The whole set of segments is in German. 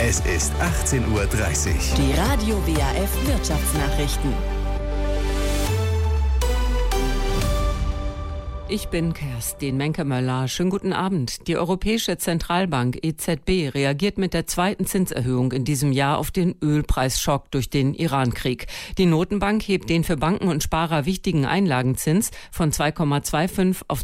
Es ist 18:30 Uhr. Die Radio WAF Wirtschaftsnachrichten. Ich bin Kerstin Menke-Möller. Schönen guten Abend. Die Europäische Zentralbank EZB reagiert mit der zweiten Zinserhöhung in diesem Jahr auf den Ölpreisschock durch den Iran-Krieg. Die Notenbank hebt den für Banken und Sparer wichtigen Einlagenzins von 2,25 auf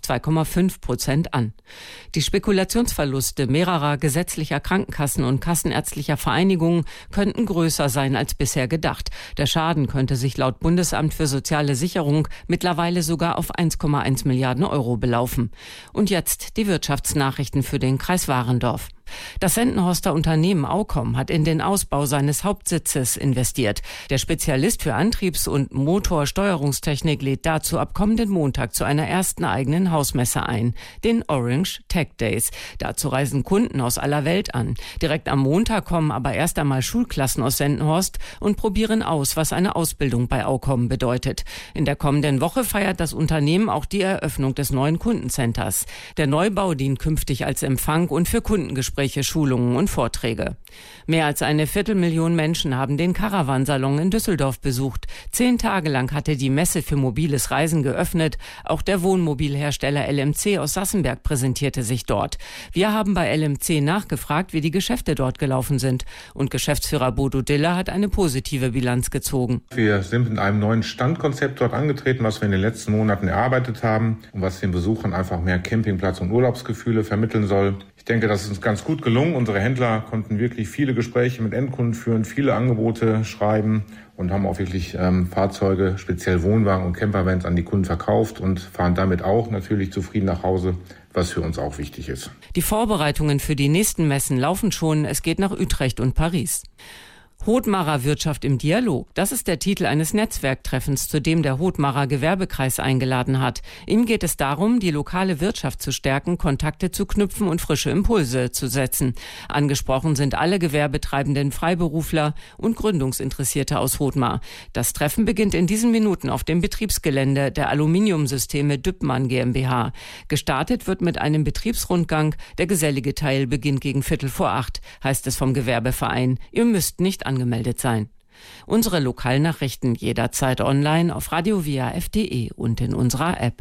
2,5% an. Die Spekulationsverluste mehrerer gesetzlicher Krankenkassen und kassenärztlicher Vereinigungen könnten größer sein als bisher gedacht. Der Schaden könnte sich laut Bundesamt für soziale Sicherung mittlerweile sogar auf 1,1 Milliarden Euro belaufen. Und jetzt die Wirtschaftsnachrichten für den Kreis Warendorf. Das Sendenhorster Unternehmen Aukom hat in den Ausbau seines Hauptsitzes investiert. Der Spezialist für Antriebs- und Motorsteuerungstechnik lädt dazu ab kommenden Montag zu einer ersten eigenen Hausmesse ein, den Orange Tech Days. Dazu reisen Kunden aus aller Welt an. Direkt am Montag kommen aber erst einmal Schulklassen aus Sendenhorst und probieren aus, was eine Ausbildung bei Aukom bedeutet. In der kommenden Woche feiert das Unternehmen auch die Eröffnung des neuen Kundencenters. Der Neubau dient künftig als Empfang und für Kundengespräche, Schulungen und Vorträge. Mehr als 250.000 Menschen haben den Caravansalon in Düsseldorf besucht. 10 Tage lang hatte die Messe für mobiles Reisen geöffnet. Auch der Wohnmobilhersteller LMC aus Sassenberg präsentierte sich dort. Wir haben bei LMC nachgefragt, wie die Geschäfte dort gelaufen sind. Und Geschäftsführer Bodo Diller hat eine positive Bilanz gezogen. Wir sind mit einem neuen Standkonzept dort angetreten, was wir in den letzten Monaten erarbeitet haben und was den Besuchern einfach mehr Campingplatz- und Urlaubsgefühle vermitteln soll. Ich denke, das ist uns ganz gut gelungen. Unsere Händler konnten wirklich viele Gespräche mit Endkunden führen, viele Angebote schreiben und haben auch wirklich Fahrzeuge, speziell Wohnwagen und Campervans an die Kunden verkauft und fahren damit auch natürlich zufrieden nach Hause, was für uns auch wichtig ist. Die Vorbereitungen für die nächsten Messen laufen schon. Es geht nach Utrecht und Paris. Hothmarer Wirtschaft im Dialog. Das ist der Titel eines Netzwerktreffens, zu dem der Hothmarer Gewerbekreis eingeladen hat. Ihm geht es darum, die lokale Wirtschaft zu stärken, Kontakte zu knüpfen und frische Impulse zu setzen. Angesprochen sind alle gewerbetreibenden Freiberufler und Gründungsinteressierte aus Hothmar. Das Treffen beginnt in diesen Minuten auf dem Betriebsgelände der Aluminiumsysteme Düppmann GmbH. Gestartet wird mit einem Betriebsrundgang. Der gesellige Teil beginnt gegen 7:45, heißt es vom Gewerbeverein. Ihr müsst nicht angemeldet sein. Unsere Lokalnachrichten jederzeit online auf radiowaf.de und in unserer App.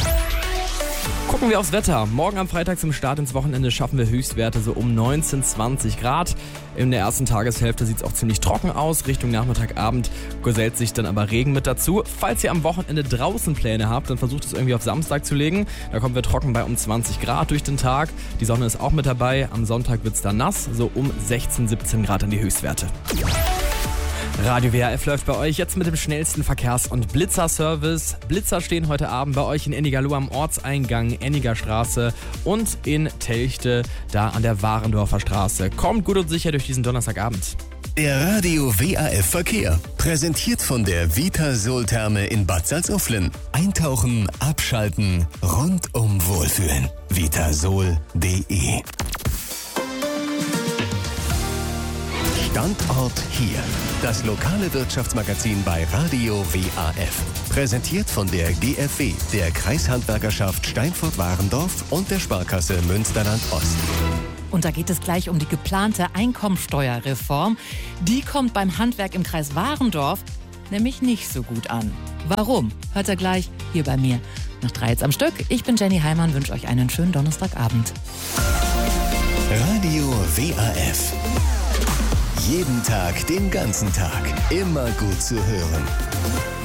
Gucken wir aufs Wetter. Morgen am Freitag zum Start ins Wochenende schaffen wir Höchstwerte so um 19, 20 Grad. In der ersten Tageshälfte sieht es auch ziemlich trocken aus. Richtung Nachmittagabend gesellt sich dann aber Regen mit dazu. Falls ihr am Wochenende draußen Pläne habt, dann versucht es irgendwie auf Samstag zu legen. Da kommen wir trocken bei um 20 Grad durch den Tag. Die Sonne ist auch mit dabei. Am Sonntag wird es dann nass, so um 16, 17 Grad an die Höchstwerte. Radio WAF läuft bei euch jetzt mit dem schnellsten Verkehrs- und Blitzer-Service. Blitzer stehen heute Abend bei euch in Ennigerloh am Ortseingang Enniger Straße und in Telchte, da an der Warendorfer Straße. Kommt gut und sicher durch diesen Donnerstagabend. Der Radio WAF Verkehr. Präsentiert von der Vitasol-Therme in Bad Salzuflen. Eintauchen, abschalten, rundum wohlfühlen. Vitasol.de. Standort hier. Das lokale Wirtschaftsmagazin bei Radio WAF. Präsentiert von der GFW, der Kreishandwerkerschaft Steinfurt-Warendorf und der Sparkasse Münsterland-Ost. Und da geht es gleich um die geplante Einkommensteuerreform. Die kommt beim Handwerk im Kreis Warendorf nämlich nicht so gut an. Warum? Hört ihr gleich hier bei mir. Nach 3 jetzt am Stück. Ich bin Jenny Heimann, wünsche euch einen schönen Donnerstagabend. Radio WAF. Jeden Tag, den ganzen Tag. Immer gut zu hören.